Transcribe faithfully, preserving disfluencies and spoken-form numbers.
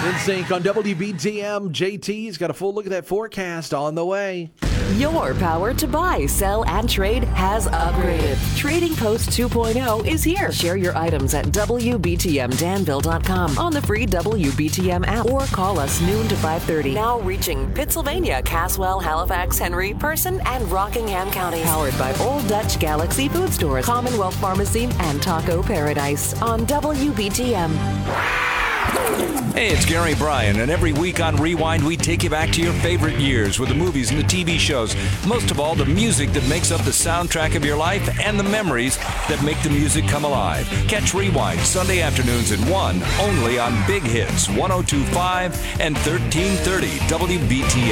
In sync on W B T M, J T's got a full look at that forecast on the way. Your power to buy, sell, and trade has upgraded. Trading Post two point oh is here. Share your items at W B T M Danville dot com on the free W B T M app or call us noon to five thirty. Now reaching Pittsylvania, Caswell, Halifax, Henry, Person, and Rockingham counties. Powered by Old Dutch Galaxy Food Stores, Commonwealth Pharmacy, and Taco Paradise on W B T M. Hey, it's Gary Bryan, and every week on Rewind, we take you back to your favorite years with the movies and the T V shows. Most of all, the music that makes up the soundtrack of your life and the memories that make the music come alive. Catch Rewind Sunday afternoons at one, only on Big Hits one oh two point five and thirteen thirty W B T M.